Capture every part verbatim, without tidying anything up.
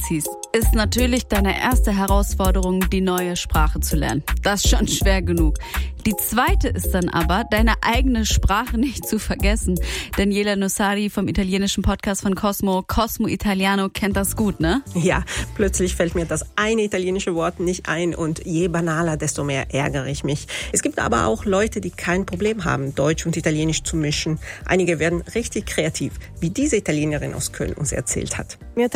umziehst, ist natürlich deine erste Herausforderung, die neue Sprache zu lernen. Das ist schon schwer genug. Die zweite ist dann aber, deine eigene Sprache nicht zu vergessen. Daniela Nussari vom italienischen Podcast von Cosmo, Cosmo Italiano, kennt das gut, ne? Ja, plötzlich fällt mir das eine italienische Wort nicht ein und je banaler, desto mehr ärgere ich mich. Es gibt aber auch Leute, die kein Problem haben, Deutsch und Italienisch zu mischen. Einige werden richtig kreativ, wie diese Italienerin aus Köln uns erzählt hat.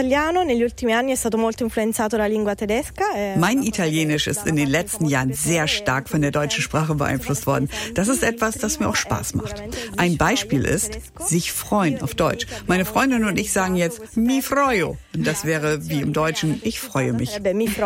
Mein Italienisch ist in den letzten Jahren sehr stark von der deutschen Sprache beeinflusst worden. Das ist etwas, das mir auch Spaß macht. Ein Beispiel ist, sich freuen auf Deutsch. Meine Freundin und ich sagen jetzt mi freio. Und das wäre wie im Deutschen, ich freue mich.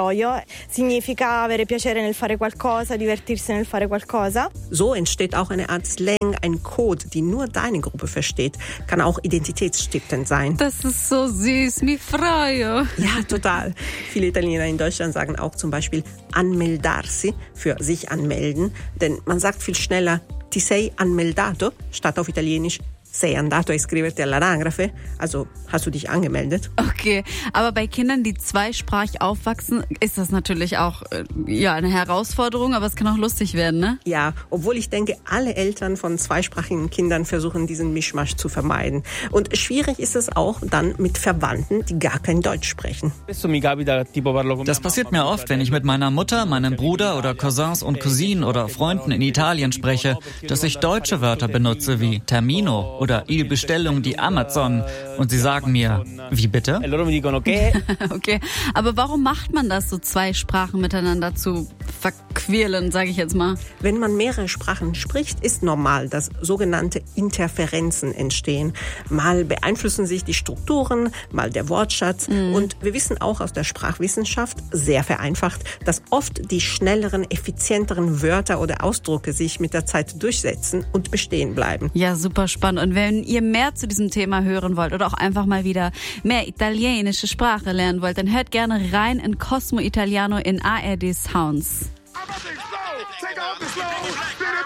So entsteht auch eine Art Slang, ein Code, die nur deine Gruppe versteht. Kann auch identitätsstiftend sein. Das ist so süß, mi freio. Ja, total. Viele Italiener in Deutschland sagen auch zum Beispiel anmeldarsi, für sich anmelden. Denn man sagt viel schneller ti sei anmeldato, statt auf Italienisch sei andato a iscriverti all'anagrafe, also hast du dich angemeldet. Okay, aber bei Kindern, die zweisprachig aufwachsen, ist das natürlich auch äh, ja eine Herausforderung, aber es kann auch lustig werden, ne? Ja, obwohl ich denke, alle Eltern von zweisprachigen Kindern versuchen, diesen Mischmasch zu vermeiden. Und schwierig ist es auch dann mit Verwandten, die gar kein Deutsch sprechen. Das passiert mir oft, wenn ich mit meiner Mutter, meinem Bruder oder Cousins und Cousinen oder Freunden in Italien spreche, dass ich deutsche Wörter benutze wie Termino oder Il Bestellung di Amazon und sie sagen mir, wie bitte? Okay, aber warum macht man das, so zwei Sprachen miteinander zu verquirlen, sage ich jetzt mal? Wenn man mehrere Sprachen spricht, ist normal, dass sogenannte Interferenzen entstehen. Mal beeinflussen sich die Strukturen, mal der Wortschatz. Mhm. Und wir wissen auch aus der Sprachwissenschaft, sehr vereinfacht, dass oft die schnelleren, effizienteren Wörter oder Ausdrücke sich mit der Zeit durchsetzen und bestehen bleiben. Ja, super spannend. Und wenn ihr mehr zu diesem Thema hören wollt oder auch einfach mal wieder mehr italienische Sprache lernen wollt, dann hört gerne rein in Cosmo Italiano in A R D Sounds.